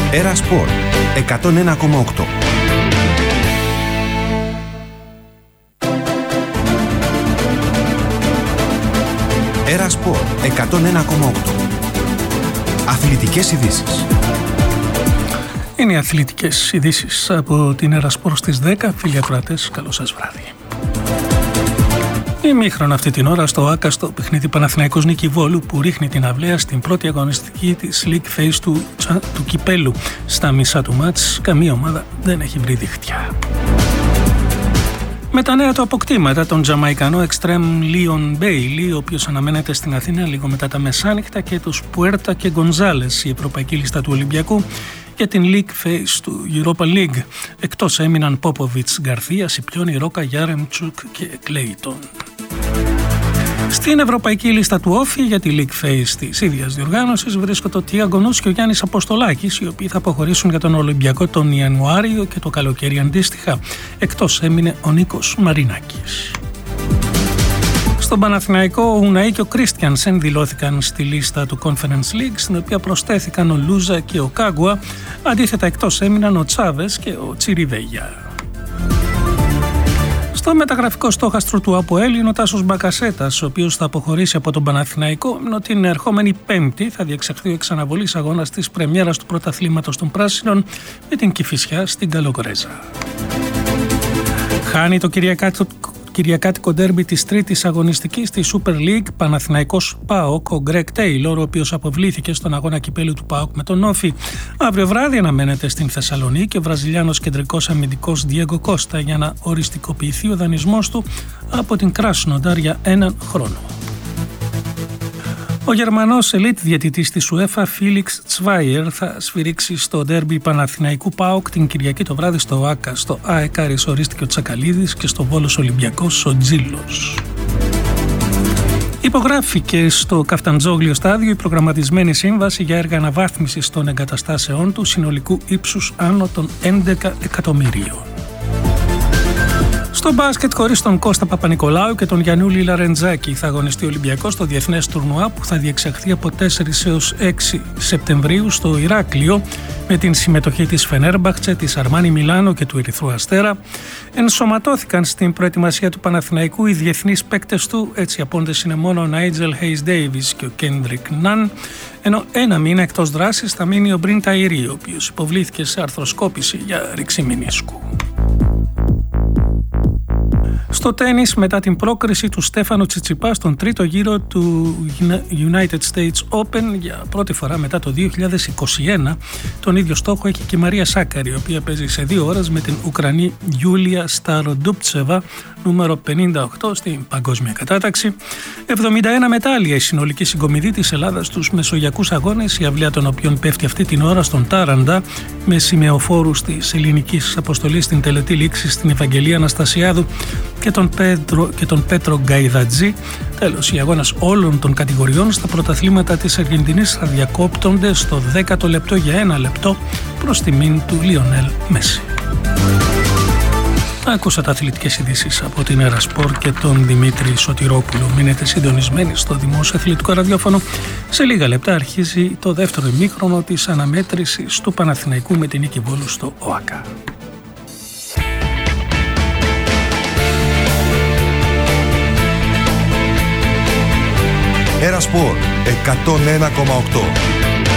Έρα Σπορ 101,8. Έρα Σπορ 101,8. Αθλητικές ειδήσεις. Είναι οι αθλητικές ειδήσεις από την Έρα Σπορ στις 10. Φίλοι ακροατές, καλό σας βράδυ. Ημίχρονο αυτή την ώρα στο ΆΚΑ στο παιχνίδι Παναθηναϊκός Νίκη Βόλου που ρίχνει την αυλαία στην πρώτη αγωνιστική της League Phase του κυπέλου. Στα μισά του μάτς καμία ομάδα δεν έχει βρει διχτυά. Με τα νέα του αποκτήματα, τον Τζαμαϊκανό Extreme Leon Bailey, ο οποίος αναμένεται στην Αθήνα λίγο μετά τα μεσάνυχτα, και τους Πουέρτα και Γκονζάλες, η ευρωπαϊκή λίστα του Ολυμπιακού, για την League Phase του Europa League. Εκτός έμειναν Πόποβιτς, Γκαρθία, Σιπιόνι, Ρόκα, Γιάρεμτσουκ και Κλέιτον. Στην ευρωπαϊκή λίστα του Όφη για τη League Phase της ίδιας διοργάνωσης βρίσκονται ο Τιάγκονος και ο Γιάννης Αποστολάκης, οι οποίοι θα αποχωρήσουν για τον Ολυμπιακό τον Ιανουάριο και το καλοκαίρι αντίστοιχα. Εκτός έμεινε ο Νίκος Μαρινάκης. Στον Παναθηναϊκό, ο Ουναή και ο Κρίστιανσεν δηλώθηκαν στη λίστα του Conference League, στην οποία προσθέθηκαν ο Λούζα και ο Κάγκουα. Αντίθετα, εκτός έμειναν ο Τσάβες και ο Τσιριβέγια. Στο μεταγραφικό στόχαστρο του ΑΠΟΕΛ είναι ο Τάσος Μπακασέτας, ο οποίος θα αποχωρήσει από τον Παναθηναϊκό, ενώ την ερχόμενη Πέμπτη θα διεξαχθεί ο εξαναβολής αγώνας της πρεμιέρας του πρωταθλήματος των Πράσινων με την Κηφισιά στην Καλογκρέζα. Χάνει το κυριακάτικο ντέρμπι της τρίτης αγωνιστικής στη Super League Παναθηναϊκός ΠΑΟΚ ο Γκρέγκ Τέιλορ, ο οποίος αποβλήθηκε στον αγώνα κυπέλου του ΠΑΟΚ με τον Όφη. Αύριο βράδυ αναμένεται στην Θεσσαλονίκη ο Βραζιλιάνος κεντρικός αμυντικός Διέγκο Κώστα για να οριστικοποιηθεί ο δανεισμός του από την Κράσνονταρ για έναν χρόνο. Ο Γερμανός ελίτ διαιτητής της UEFA Φίλιξ Τσβάιερ θα σφυρίξει στο ντέρμπι Παναθηναϊκού ΠΑΟΚ την Κυριακή το βράδυ στο ΆΚΑ. Στο ΑΕΚ ορίστηκε ο Τσακαλίδης και στο Βόλος Ολυμπιακός ο Τζίλος. Υπογράφηκε στο Καφταντζόγλιο στάδιο η προγραμματισμένη σύμβαση για έργα αναβάθμισης των εγκαταστάσεών του συνολικού ύψους άνω των 11 εκατομμυρίων. Στο μπάσκετ, χωρίς τον Κώστα Παπα-Νικολάου και τον Γιαννούλη Λαρεντζάκη, θα αγωνιστεί ο Ολυμπιακός στο διεθνές τουρνουά που θα διεξαχθεί από 4 έως 6 Σεπτεμβρίου στο Ηράκλειο με την συμμετοχή της Φενέρμπαχτσε, της Αρμάνι Μιλάνο και του Ερυθρού Αστέρα. Ενσωματώθηκαν στην προετοιμασία του Παναθηναϊκού οι διεθνείς παίκτες του, έτσι απόντες είναι μόνο ο Νάιτζελ Χέις Ντέιβις και ο Κέντρικ Ναν, ενώ ένα μήνα εκτός δράσης θα μείνει ο Μπριν Ταϊρή, ο οποίος υποβλήθηκε σε αρθροσκόπηση για ρήξη μηνίσκου. Στο τένις, μετά την πρόκριση του Στέφανο Τσιτσιπά στον τρίτο γύρο του United States Open για πρώτη φορά μετά το 2021, τον ίδιο στόχο έχει και η Μαρία Σάκαρη, η οποία παίζει σε 2 ώρες με την Ουκρανή Γιούλια Σταροντούπτσεβα, νούμερο 58 στην παγκόσμια κατάταξη. 71 μετάλλια η συνολική συγκομιδή της Ελλάδας στους Μεσογειακούς Αγώνες, η αυλαία των οποίων πέφτει αυτή την ώρα στον Τάραντα, με σημεοφόρους της ελληνικής αποστολής στην τελετή λήξη στην Ευαγγελία Αναστασιάδου και τον Πέτρο Γκαϊδατζή. Τέλος, οι αγώνες όλων των κατηγοριών στα πρωταθλήματα της Αργεντινής θα διακόπτονται στο 10ο λεπτό για 1 λεπτό προς τιμήν του Λιονέλ Μέση. Ακούσατε αθλητικές ειδήσεις από την Έρα Σπορ και τον Δημήτρη Σωτηρόπουλο. Μείνετε συντονισμένοι στο Δημόσιο Αθλητικό Ραδιόφωνο. Σε λίγα λεπτά αρχίζει το δεύτερο ημίχρονο της αναμέτρησης του Παναθηναϊκού με την Νίκη Βόλου στο ΟΑΚΑ. Έρα Σπορ 101,8.